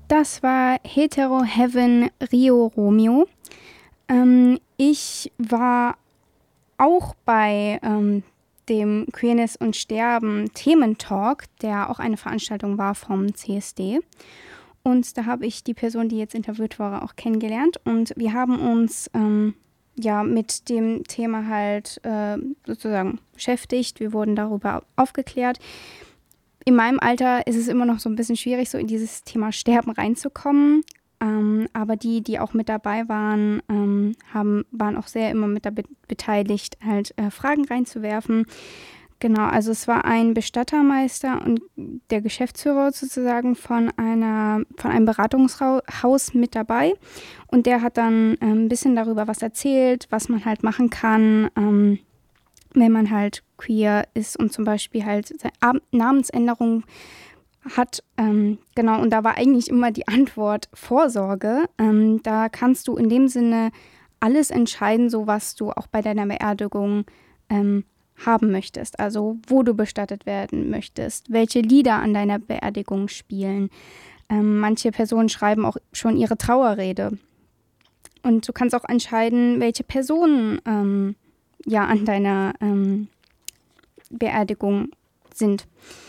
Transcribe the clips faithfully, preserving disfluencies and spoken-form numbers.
Das war Hetero Heaven Rio Romeo. Ähm, ich war auch bei ähm, dem Queerness und Sterben Thementalk, der auch eine Veranstaltung war vom C S D. Und da habe ich die Person, die jetzt interviewt war, auch kennengelernt. Und wir haben uns ähm, ja mit dem Thema halt äh, sozusagen beschäftigt. Wir wurden darüber aufgeklärt. In meinem Alter ist es immer noch so ein bisschen schwierig, so in dieses Thema Sterben reinzukommen. Ähm, aber die, die auch mit dabei waren, ähm, haben, waren auch sehr immer mit da be- beteiligt, halt äh, Fragen reinzuwerfen. Genau, also es war ein Bestattermeister und der Geschäftsführer sozusagen von einer von einem Beratungshaus mit dabei. Und der hat dann äh, ein bisschen darüber was erzählt, was man halt machen kann, ähm, wenn man halt queer ist und zum Beispiel halt seine Namensänderung hat. Ähm, genau, und da war eigentlich immer die Antwort Vorsorge. Ähm, da kannst du in dem Sinne alles entscheiden, so was du auch bei deiner Beerdigung ähm, haben möchtest. Also wo du bestattet werden möchtest, welche Lieder an deiner Beerdigung spielen. Ähm, manche Personen schreiben auch schon ihre Trauerrede. Und du kannst auch entscheiden, welche Personen ähm, ja an deiner ähm, Beerdigung sind.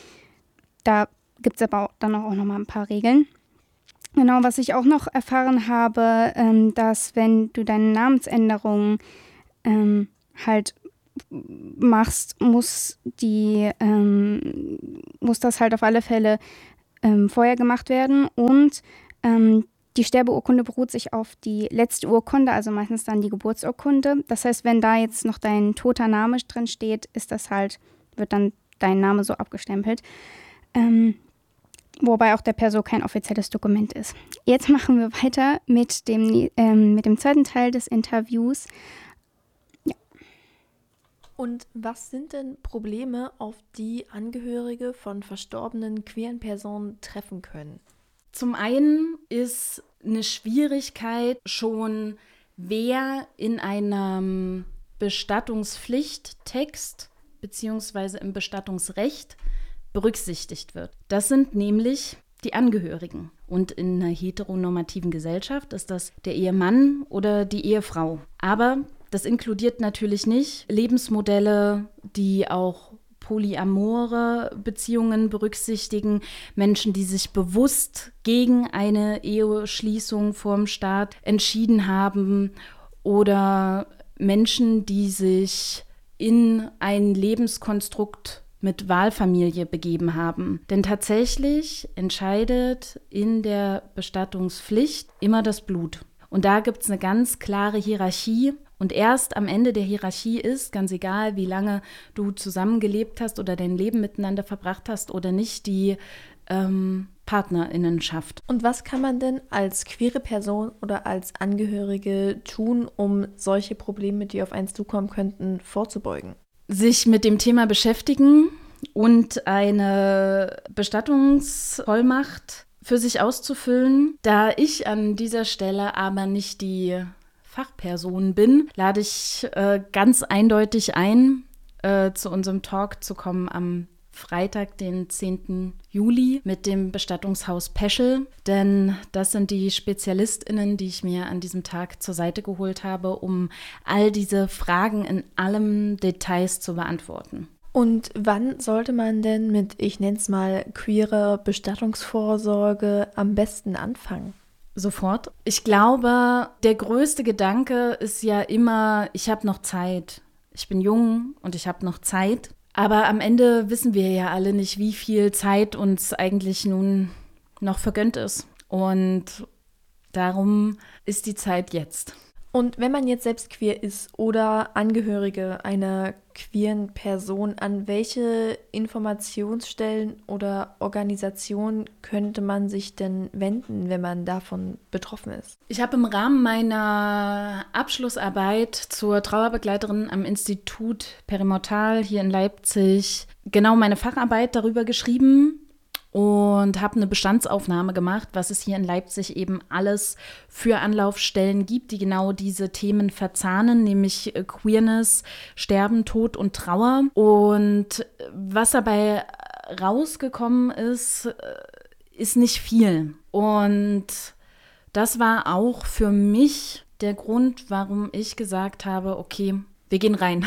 Da gibt es aber auch dann auch noch mal ein paar Regeln. Genau, was ich auch noch erfahren habe, ähm, dass wenn du deine Namensänderung ähm, halt machst, muss die ähm, muss das halt auf alle Fälle ähm, vorher gemacht werden. Und ähm, die Sterbeurkunde beruht sich auf die letzte Urkunde, also meistens dann die Geburtsurkunde. Das heißt, wenn da jetzt noch dein toter Name drin steht, ist das halt, wird dann dein Name so abgestempelt. Ähm, wobei auch der Perso kein offizielles Dokument ist. Jetzt machen wir weiter mit dem, ähm, mit dem zweiten Teil des Interviews. Ja. Und was sind denn Probleme, auf die Angehörige von verstorbenen queeren Personen treffen können? Zum einen ist eine Schwierigkeit schon, wer in einem Bestattungspflichttext beziehungsweise im Bestattungsrecht berücksichtigt wird. Das sind nämlich die Angehörigen. Und in einer heteronormativen Gesellschaft ist das der Ehemann oder die Ehefrau. Aber das inkludiert natürlich nicht Lebensmodelle, die auch polyamore Beziehungen berücksichtigen, Menschen, die sich bewusst gegen eine Eheschließung vorm Staat entschieden haben oder Menschen, die sich in ein Lebenskonstrukt mit Wahlfamilie begeben haben. Denn tatsächlich entscheidet in der Bestattungspflicht immer das Blut. Und da gibt es eine ganz klare Hierarchie. Und erst am Ende der Hierarchie ist, ganz egal, wie lange du zusammengelebt hast oder dein Leben miteinander verbracht hast oder nicht, die ähm, Partnerinnenschaft. Und was kann man denn als queere Person oder als Angehörige tun, um solche Probleme, die auf einen zukommen könnten, vorzubeugen? Sich mit dem Thema beschäftigen und eine Bestattungsvollmacht für sich auszufüllen. Da ich an dieser Stelle aber nicht die Fachperson bin, lade ich äh, ganz eindeutig ein, äh, zu unserem Talk zu kommen am Freitag, den zehnten Juli mit dem Bestattungshaus Peschel, denn das sind die SpezialistInnen, die ich mir an diesem Tag zur Seite geholt habe, um all diese Fragen in allem Details zu beantworten. Und wann sollte man denn mit, ich nenne es mal, queerer Bestattungsvorsorge am besten anfangen? Sofort. Ich glaube, der größte Gedanke ist ja immer, ich habe noch Zeit. Ich bin jung und ich habe noch Zeit. Aber am Ende wissen wir ja alle nicht, wie viel Zeit uns eigentlich nun noch vergönnt ist. Und darum ist die Zeit jetzt. Und wenn man jetzt selbst queer ist oder Angehörige einer queeren Person, an welche Informationsstellen oder Organisationen könnte man sich denn wenden, wenn man davon betroffen ist? Ich habe im Rahmen meiner Abschlussarbeit zur Trauerbegleiterin am Institut Perimortal hier in Leipzig genau meine Facharbeit darüber geschrieben und habe eine Bestandsaufnahme gemacht, was es hier in Leipzig eben alles für Anlaufstellen gibt, die genau diese Themen verzahnen, nämlich Queerness, Sterben, Tod und Trauer. Und was dabei rausgekommen ist, ist nicht viel. Und das war auch für mich der Grund, warum ich gesagt habe, okay, wir gehen rein.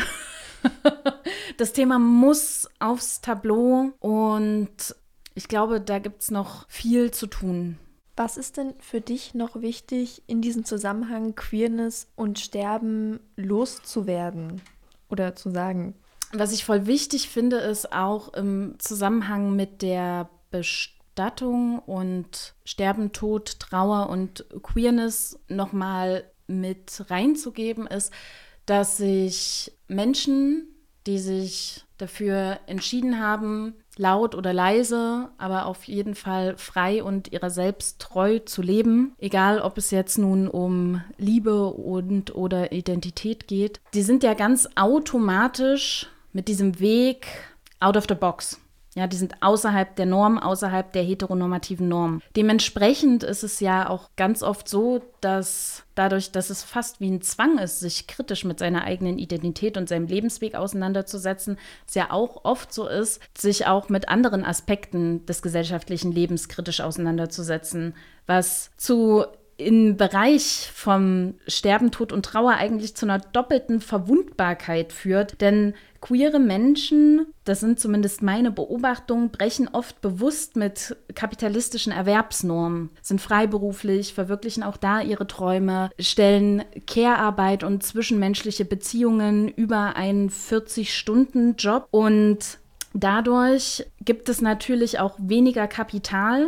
Das Thema muss aufs Tableau und ich glaube, da gibt es noch viel zu tun. Was ist denn für dich noch wichtig, in diesem Zusammenhang Queerness und Sterben loszuwerden oder zu sagen? Was ich voll wichtig finde, ist auch im Zusammenhang mit der Bestattung und Sterben, Tod, Trauer und Queerness nochmal mit reinzugeben, ist, dass sich Menschen, die sich dafür entschieden haben, laut oder leise, aber auf jeden Fall frei und ihrer selbst treu zu leben, egal ob es jetzt nun um Liebe und oder Identität geht, die sind ja ganz automatisch mit diesem Weg out of the box. Ja, die sind außerhalb der Norm, außerhalb der heteronormativen Norm. Dementsprechend ist es ja auch ganz oft so, dass dadurch, dass es fast wie ein Zwang ist, sich kritisch mit seiner eigenen Identität und seinem Lebensweg auseinanderzusetzen, es ja auch oft so ist, sich auch mit anderen Aspekten des gesellschaftlichen Lebens kritisch auseinanderzusetzen, was zu im Bereich vom Sterben, Tod und Trauer eigentlich zu einer doppelten Verwundbarkeit führt. Denn queere Menschen, das sind zumindest meine Beobachtungen, brechen oft bewusst mit kapitalistischen Erwerbsnormen, sind freiberuflich, verwirklichen auch da ihre Träume, stellen Care-Arbeit und zwischenmenschliche Beziehungen über einen vierzig-Stunden-Job und dadurch gibt es natürlich auch weniger Kapital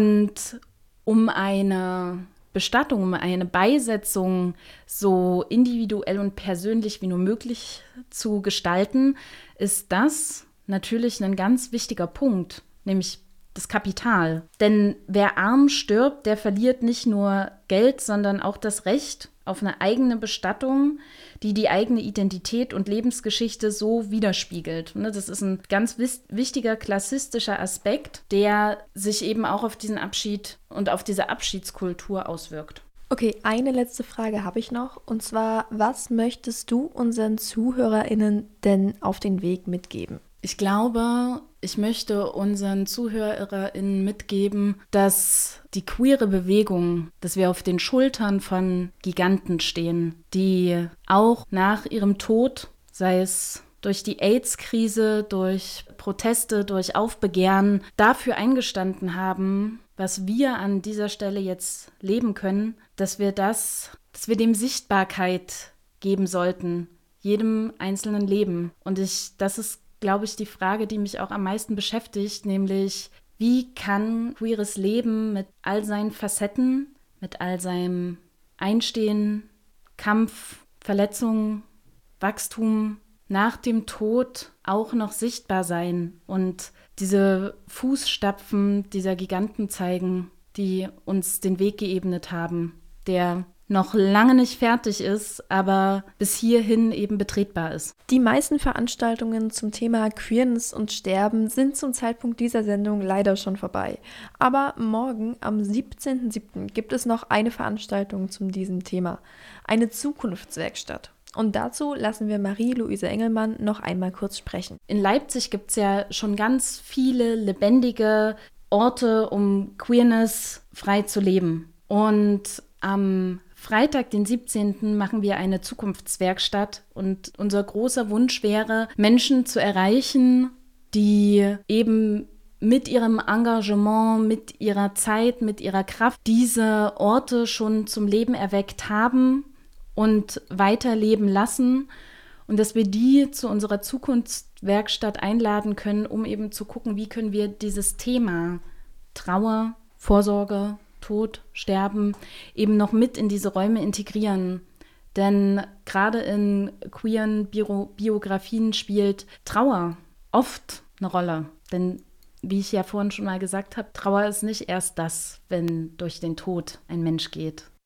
und um eine Bestattung, um eine Beisetzung so individuell und persönlich wie nur möglich zu gestalten, ist das natürlich ein ganz wichtiger Punkt, nämlich das Kapital. Denn wer arm stirbt, der verliert nicht nur Geld, sondern auch das Recht auf eine eigene Bestattung, die die eigene Identität und Lebensgeschichte so widerspiegelt. Das ist ein ganz wichtiger klassistischer Aspekt, der sich eben auch auf diesen Abschied und auf diese Abschiedskultur auswirkt. Okay, eine letzte Frage habe ich noch. Und zwar, was möchtest du unseren ZuhörerInnen denn auf den Weg mitgeben? Ich glaube, ich möchte unseren ZuhörerInnen mitgeben, dass die queere Bewegung, dass wir auf den Schultern von Giganten stehen, die auch nach ihrem Tod, sei es durch die AIDS-Krise, durch Proteste, durch Aufbegehren, dafür eingestanden haben, was wir an dieser Stelle jetzt leben können, dass wir das, dass wir dem Sichtbarkeit geben sollten, jedem einzelnen Leben. Und ich, das ist glaube ich, die Frage, die mich auch am meisten beschäftigt, nämlich, wie kann queeres Leben mit all seinen Facetten, mit all seinem Einstehen, Kampf, Verletzungen, Wachstum nach dem Tod auch noch sichtbar sein und diese Fußstapfen dieser Giganten zeigen, die uns den Weg geebnet haben, der noch lange nicht fertig ist, aber bis hierhin eben betretbar ist. Die meisten Veranstaltungen zum Thema Queerness und Sterben sind zum Zeitpunkt dieser Sendung leider schon vorbei. Aber morgen, am siebzehnten siebten gibt es noch eine Veranstaltung zu diesem Thema, eine Zukunftswerkstatt. Und dazu lassen wir Marie-Louise Engelmann noch einmal kurz sprechen. In Leipzig gibt es ja schon ganz viele lebendige Orte, um Queerness frei zu leben. Und am Freitag, den siebzehnten machen wir eine Zukunftswerkstatt und unser großer Wunsch wäre, Menschen zu erreichen, die eben mit ihrem Engagement, mit ihrer Zeit, mit ihrer Kraft diese Orte schon zum Leben erweckt haben und weiterleben lassen und dass wir die zu unserer Zukunftswerkstatt einladen können, um eben zu gucken, wie können wir dieses Thema Trauer, Vorsorge, Tod, Sterben eben noch mit in diese Räume integrieren. Denn gerade in queeren Bio- Biografien spielt Trauer oft eine Rolle. Denn wie ich ja vorhin schon mal gesagt habe, Trauer ist nicht erst das, wenn durch den Tod ein Mensch geht,